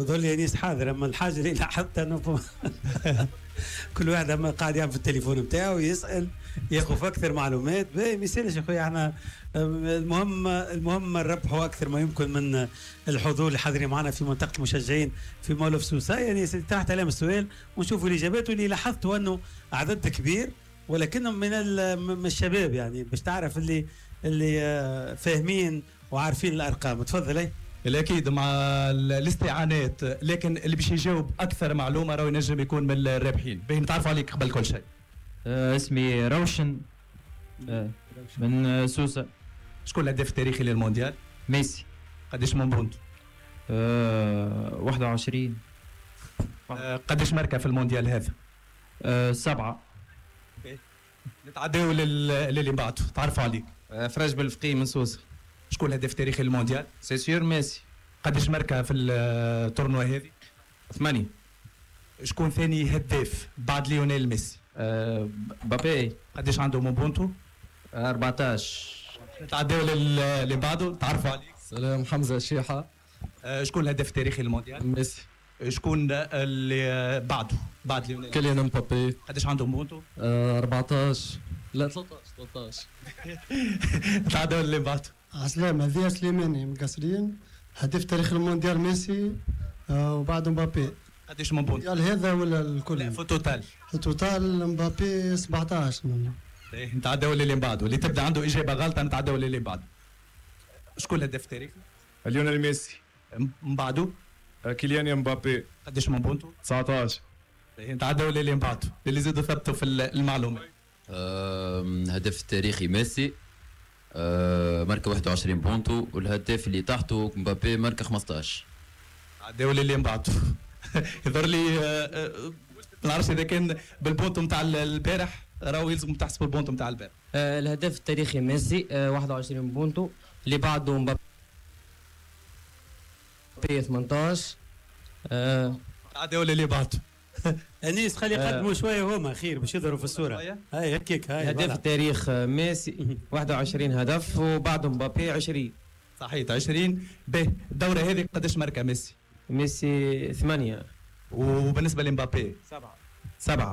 وظل يانيس حاضر، اما الحاجه اللي لاحظت انه كل واحد اما قاعد يعمل في التليفون نتاعو يسال ياخذ اكثر معلومات. ما يصيرش يا خويا احنا المهم الربح اكثر ما يمكن من الحضور اللي حاضرين معنا في منطقه المشجعين في مول اوف سوسه. يعني طرحت عليهم السؤال ونشوفوا الاجابات، واللي لاحظته انه عدد كبير ولكنهم من الشباب، يعني باش تعرف اللي فاهمين وعارفين الارقام. تفضل. اي اكيد مع الاستعانات، لكن اللي باش يجاوب اكثر معلومه راهو ينجم يكون من الرابحين. باهي نتعرف عليك قبل كل شيء. اسمي روشن من سوسه. شكون الهداف التاريخي للمونديال؟ ميسي. قداش من بونت؟ 21. قداش ماركه في المونديال هذا؟ 7. نتعداو للي بعده. تعرفوا عليك. فراج بالفقي من سوسه. شكون الهداف التاريخي للمونديال؟ سي سيور ميسي. قداش ماركه في التورنوا هذه؟ 8. شكون ثاني هداف بعد ليونيل ميسي؟ بابي. قداش عنده من بونتو؟ 14. نتعداو للي بعده. تعرفوا عليك. سلام، حمزه شيحه. شكون الهداف التاريخي للمونديال؟ ميسي. شكون اللي بعد ليونيل؟ كيليان مبابي. قداش عنده بونتو؟ 14. لا 13. نتعداو للي بعده. عسلام، هذه سليماني من قصرين. هداف تاريخ المونديال ميسي وبعد مبابي. قداش من بونتو؟ هذا ولا الكل؟ لا في التوتال. في التوتال مبابي 17 منه. نتعداو للي بعده، اللي تبدا عنده اجابه غلطه نتعداو للي بعده. شكون الهداف التاريخي؟ ليونيل ميسي. من بعده؟ كيليان مبابي. قداش من بونتو؟ 19. نتعداو للي بعده، اللي زادوا ثبتوا في المعلومه. الهدف التاريخي ميسي، ماركه 21 بونتو، والهداف اللي تحته مبابي ماركه 15. عداو للي بعده. يظهر لي ما نعرفش اذا كان بالبونتو نتاع البارح راهو يلزم تحسبوا البونتو نتاع البارح. الهداف التاريخي ميسي 21 بونتو، اللي بعده مبابي 18. عداو للي بعده. انيس خلي يقدموا شويه هما خير باش يظهروا في الصوره. هاي هكيك. هاي هداف التاريخ ميسي 21 هدف، وبعده مبابي 20. صحيح 20. به الدوره هذه قداش ماركه ميسي؟ ميسي 8. وبالنسبه لمبابي 7.